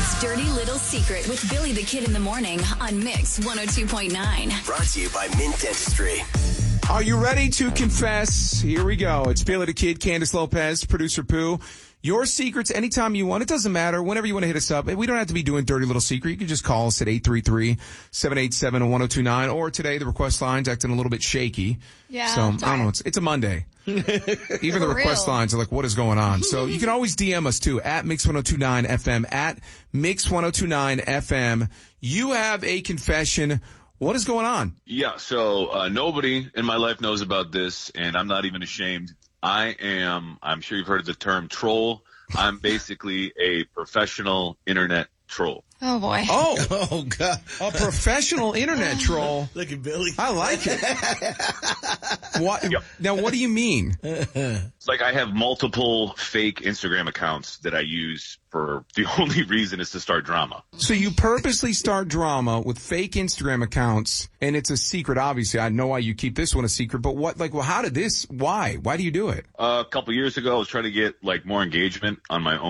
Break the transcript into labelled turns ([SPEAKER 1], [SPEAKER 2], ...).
[SPEAKER 1] Holmberg's Dirty Little Secret with Billy the Kid in the morning on Mix 102.9.
[SPEAKER 2] Brought to you by Mint Dentistry.
[SPEAKER 3] Are you ready to confess? Here we go. It's Billy the Kid, Candace Lopez, producer Pooh. Your secrets anytime you want. It doesn't matter. Whenever you want to hit us up. We don't have to be doing Dirty Little Secret. You can just call us at 833-787-1029. Or today, the request line's acting a little bit shaky.
[SPEAKER 4] Yeah.
[SPEAKER 3] So, I don't know. It's a Monday. Even the request lines are like, what is going on? So you can always DM us, too, at Mix1029FM, at Mix1029FM. You have a confession. What is going on?
[SPEAKER 5] Yeah, so nobody in my life knows about this, and I'm not even ashamed. I'm sure you've heard of the term troll. I'm basically a professional internet troll.
[SPEAKER 4] Oh, boy.
[SPEAKER 3] Oh,
[SPEAKER 6] God.
[SPEAKER 3] A professional internet troll.
[SPEAKER 6] Look at Billy.
[SPEAKER 3] I like it. What?
[SPEAKER 5] Yep.
[SPEAKER 3] Now, what do you mean?
[SPEAKER 5] It's like I have multiple fake Instagram accounts that I use for the only reason is to start drama.
[SPEAKER 3] So you purposely start drama with fake Instagram accounts, and it's a secret, obviously. I know why you keep this one a secret, but how did this, why? Why do you do it?
[SPEAKER 5] A couple years ago, I was trying to get more engagement on my own